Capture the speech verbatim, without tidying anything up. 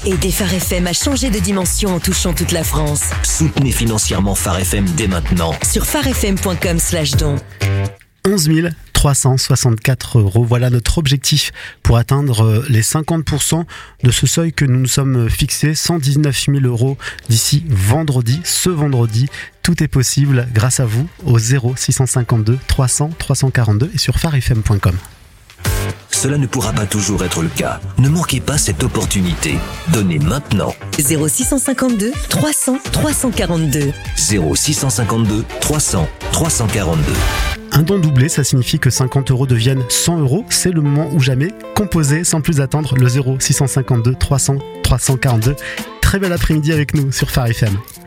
Aidez Phare F M à changer de dimension en touchant toute la France. Soutenez financièrement Phare F M dès maintenant. Sur pharefm point com slash don. onze mille trois cent soixante-quatre euros. Voilà notre objectif pour atteindre les cinquante pour cent de ce seuil que nous nous sommes fixés. cent dix-neuf mille euros d'ici vendredi. Ce vendredi, tout est possible grâce à vous au zéro six cent cinquante-deux trois cents trois cent quarante-deux et sur pharefm point com. Cela ne pourra pas toujours être le cas. Ne manquez pas cette opportunité. Donnez maintenant. zéro six cent cinquante-deux trois cents trois cent quarante-deux. zéro six cent cinquante-deux trois cents trois cent quarante-deux. Un don doublé, ça signifie que cinquante euros deviennent cent euros. C'est le moment ou jamais. Composez sans plus attendre le zéro six cent cinquante-deux trois cents trois cent quarante-deux. Très bel après-midi avec nous sur Phare F M.